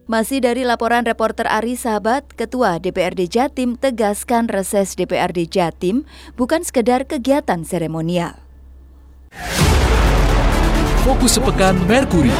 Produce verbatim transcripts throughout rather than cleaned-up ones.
Masih dari laporan reporter Ari Sahabat, Ketua D P R D Jatim tegaskan reses D P R D Jatim bukan sekedar kegiatan seremonial. Fokus sepekan Merkuri.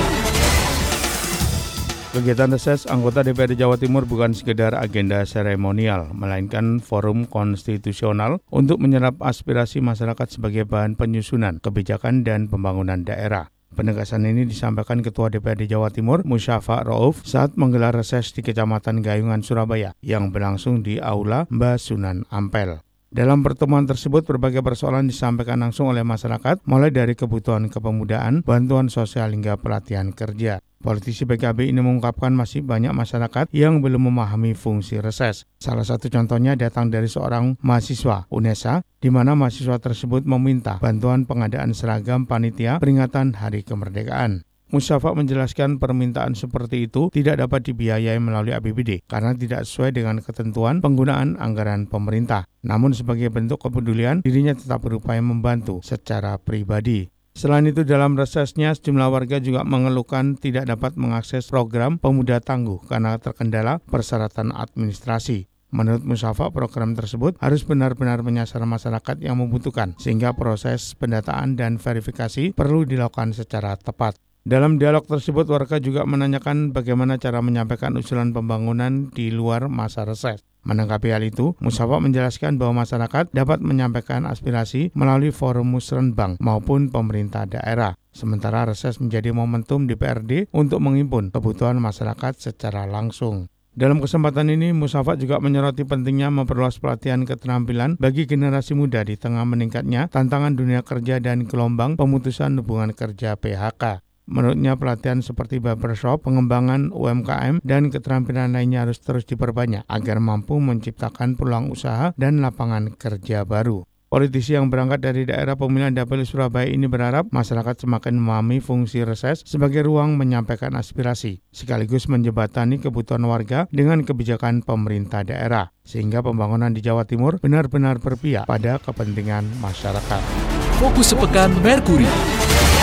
Kegiatan reses anggota D P R D Jawa Timur bukan sekedar agenda seremonial, melainkan forum konstitusional untuk menyerap aspirasi masyarakat sebagai bahan penyusunan kebijakan dan pembangunan daerah. Penegasan ini disampaikan Ketua D P R D Jawa Timur, Musyafa Rauf, saat menggelar reses di Kecamatan Gayungan, Surabaya, yang berlangsung di Aula Mbah Sunan Ampel. Dalam pertemuan tersebut, berbagai persoalan disampaikan langsung oleh masyarakat, mulai dari kebutuhan kepemudaan, bantuan sosial hingga pelatihan kerja. Politisi P K B ini mengungkapkan masih banyak masyarakat yang belum memahami fungsi reses. Salah satu contohnya datang dari seorang mahasiswa UNESA, di mana mahasiswa tersebut meminta bantuan pengadaan seragam panitia peringatan Hari Kemerdekaan. Musyafa menjelaskan permintaan seperti itu tidak dapat dibiayai melalui A P B D karena tidak sesuai dengan ketentuan penggunaan anggaran pemerintah. Namun sebagai bentuk kepedulian, dirinya tetap berupaya membantu secara pribadi. Selain itu, dalam resesnya, sejumlah warga juga mengeluhkan tidak dapat mengakses program Pemuda Tangguh karena terkendala persyaratan administrasi. Menurut Musyafa, program tersebut harus benar-benar menyasar masyarakat yang membutuhkan, sehingga proses pendataan dan verifikasi perlu dilakukan secara tepat. Dalam dialog tersebut, warga juga menanyakan bagaimana cara menyampaikan usulan pembangunan di luar masa reses. Menanggapi hal itu, Musyafa menjelaskan bahwa masyarakat dapat menyampaikan aspirasi melalui forum musrenbang maupun pemerintah daerah. Sementara reses menjadi momentum D P R D untuk menghimpun kebutuhan masyarakat secara langsung. Dalam kesempatan ini, Musyafa juga menyoroti pentingnya memperluas pelatihan keterampilan bagi generasi muda di tengah meningkatnya tantangan dunia kerja dan gelombang pemutusan hubungan kerja P H K. Menurutnya, pelatihan seperti barbershop, pengembangan U M K M, dan keterampilan lainnya harus terus diperbanyak agar mampu menciptakan peluang usaha dan lapangan kerja baru. Politisi yang berangkat dari daerah pemilihan Dapil Surabaya ini berharap masyarakat semakin memahami fungsi reses sebagai ruang menyampaikan aspirasi, sekaligus menjembatani kebutuhan warga dengan kebijakan pemerintah daerah, sehingga pembangunan di Jawa Timur benar-benar berpihak pada kepentingan masyarakat. Fokus sepekan Merkuri.